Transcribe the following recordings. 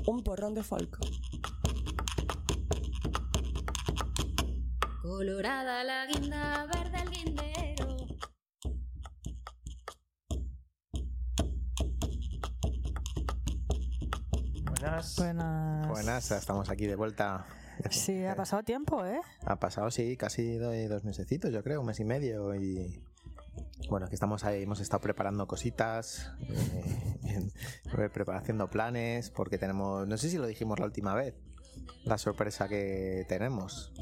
un porrón de folk. Colorada la guinda, verde el guindero. Buenas, estamos aquí de vuelta. Sí, ha pasado tiempo, ¿eh? Ha pasado, sí, casi 2 mesecitos, yo creo, 1 mes y medio. Y bueno, aquí estamos ahí, hemos estado preparando cositas, haciendo planes, porque tenemos, no sé si lo dijimos la última vez, la sorpresa que tenemos.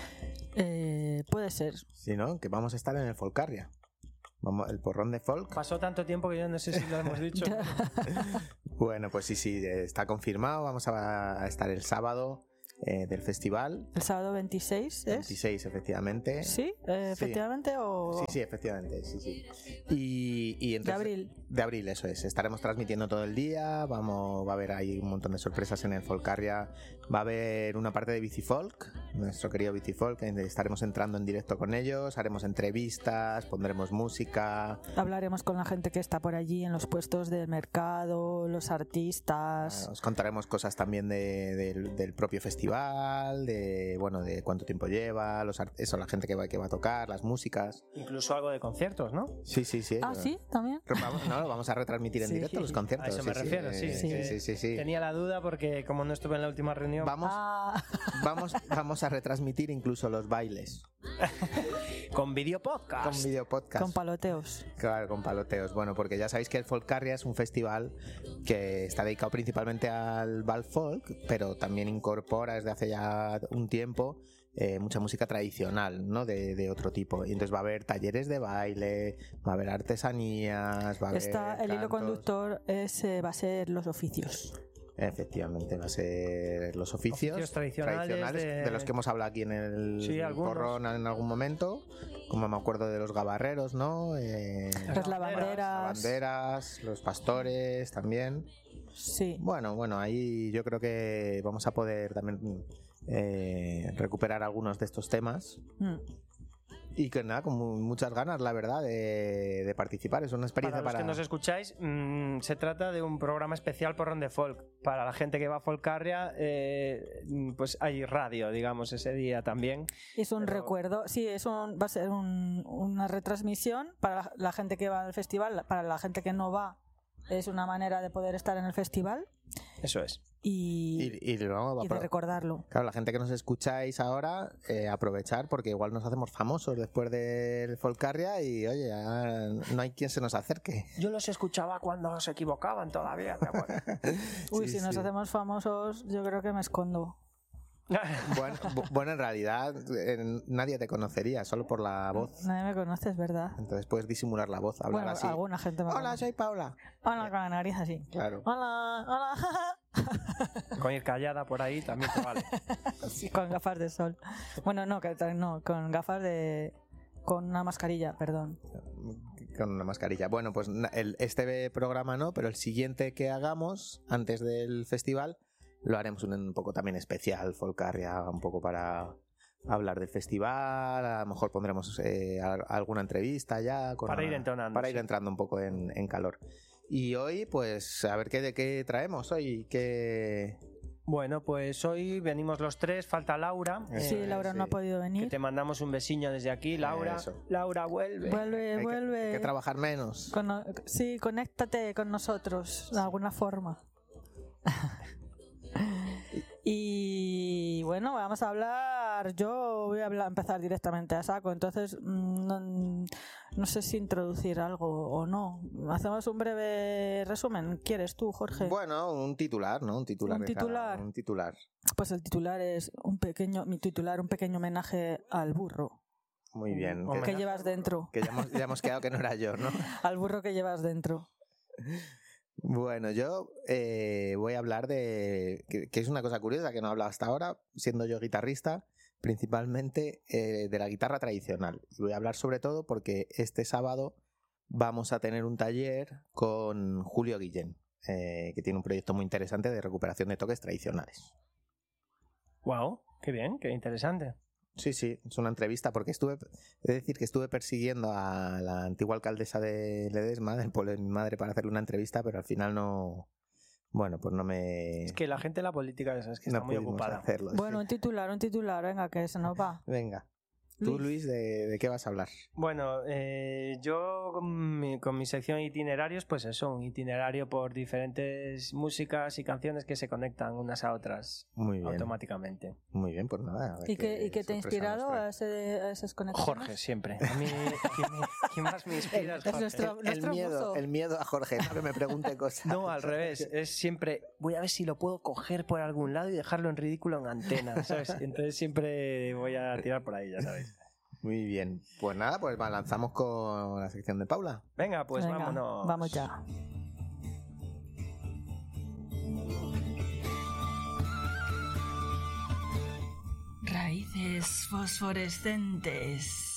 Puede ser. Sí, ¿no? Que vamos a estar en el Folcarria. El porrón de folk. Pasó tanto tiempo que yo no sé si lo hemos dicho. Bueno, pues sí, está confirmado. Vamos a estar el sábado del festival. El sábado 26, ¿es? 26, efectivamente. ¿Sí? ¿Efectivamente o...? Sí, efectivamente, sí. Y entonces, de abril. De abril, eso es. Estaremos transmitiendo todo el día. Va a haber ahí un montón de sorpresas en el Folcarria. Va a haber una parte de Bicifolk, nuestro querido Bicifolk. Estaremos entrando en directo con ellos. Haremos entrevistas, pondremos música. Hablaremos con la gente que está por allí en los puestos del mercado, los artistas. Os contaremos cosas también del propio festival. De cuánto tiempo lleva, la gente que va a tocar, las músicas. Incluso algo de conciertos, ¿no? Sí. Ah, sí, también. Vamos a retransmitir en directo los conciertos. A eso me refiero, sí. Tenía la duda porque como no estuve en la última reunión. Vamos a retransmitir incluso los bailes. Con video podcast. Con paloteos. Claro, con paloteos. Bueno, porque ya sabéis que el Folcarria es un festival que está dedicado principalmente al bal folk, pero también incorpora desde hace ya un tiempo mucha música tradicional, ¿no? De otro tipo. Y entonces va a haber talleres de baile, va a haber artesanías, va a haber el hilo conductor va a ser los oficios. Efectivamente, va a ser los oficios tradicionales de los que hemos hablado aquí en el porrón en algún momento, como me acuerdo de los gabarreros, ¿no? Las lavanderas, los pastores también. Sí. Bueno, ahí yo creo que vamos a poder también recuperar algunos de estos temas. Y que nada, con muchas ganas, la verdad, de participar. Es una experiencia para los que nos escucháis, se trata de un programa especial porrón de folk. Para la gente que va a Folcarria, pues hay radio, digamos, ese día también. Es un recuerdo, sí, va a ser una retransmisión para la gente que va al festival. Para la gente que no va, es una manera de poder estar en el festival. Eso es. Y de recordarlo. Claro, la gente que nos escucháis ahora, aprovechar, porque igual nos hacemos famosos después del Folcarria y oye, no hay quien se nos acerque. Yo los escuchaba cuando se equivocaban todavía, ¿te acuerdas? Si nos hacemos famosos, yo creo que me escondo. Bueno, en realidad nadie te conocería, solo por la voz. Nadie me conoce, es verdad. Entonces puedes disimular la voz, hablar así. Alguna gente me conoce. Hola, soy Paula. Hola, con la nariz así. Claro. Hola. Con ir callada por ahí también te vale. Sí, con gafas de sol. Bueno, no, con gafas con una mascarilla, perdón. Con una mascarilla. Bueno, pues este programa no, pero el siguiente que hagamos antes del festival lo haremos un poco también especial, Folcarria, un poco para hablar del festival. A lo mejor pondremos alguna entrevista ya para ir entonando, ir entrando un poco en calor. Y hoy, pues, a ver de qué traemos hoy. Bueno, pues hoy venimos los tres, falta Laura. Sí, Laura no ha podido venir. Que te mandamos un besiño desde aquí, Laura. Eso. Laura, vuelve. Vuelve. Hay que trabajar menos. Sí, conéctate con nosotros de alguna forma. Y bueno, vamos a hablar. Yo voy a empezar directamente a saco. Entonces no sé si introducir algo o no. Hacemos un breve resumen. ¿Quieres tú, Jorge? Bueno, un titular, ¿no? Un titular. Pues el titular es un pequeño homenaje al burro. Muy bien. ¿Qué llevas dentro? Que ya hemos quedado que no era yo, ¿no? Al burro que llevas dentro. Bueno, yo voy a hablar que es una cosa curiosa que no he hablado hasta ahora, siendo yo guitarrista, principalmente de la guitarra tradicional. Y voy a hablar sobre todo porque este sábado vamos a tener un taller con Julio Guillén, que tiene un proyecto muy interesante de recuperación de toques tradicionales. ¡Wow! ¡Qué bien! ¡Qué interesante! Sí, es una entrevista porque estuve persiguiendo a la antigua alcaldesa de Ledesma, del pueblo de mi madre, para hacerle una entrevista, pero al final no Bueno, pues no me... Es que la gente de la política es que no está muy pudimos ocupada. hacerlo, Bueno, sí. un titular, venga, que se nos va. Venga. Tú, Luis, ¿de qué vas a hablar? Bueno, yo con mi sección itinerarios, pues eso, un itinerario por diferentes músicas y canciones que se conectan unas a otras Muy bien. automáticamente. Muy bien, pues nada. a ver ¿Y qué te ha sorpresa inspirado nos trae. a esas conexiones? Jorge, siempre. A mí, quien más me inspira es Es Jorge. nuestro muso. El miedo a Jorge, no que me pregunte cosas. No, al revés. Es siempre, voy a ver si lo puedo coger por algún lado y dejarlo en ridículo en antena, ¿sabes? Entonces siempre voy a tirar por ahí, ya sabéis. Muy bien. Pues nada, pues lanzamos con la sección de Paula. Venga, pues Venga, vámonos. Vamos ya. Raíces fosforescentes.